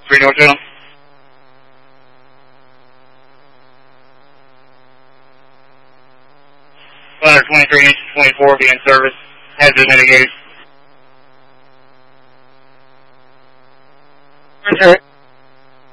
3 North Hill. Ladder 23 inch 24 be in service. Hazard mitigated. Sir.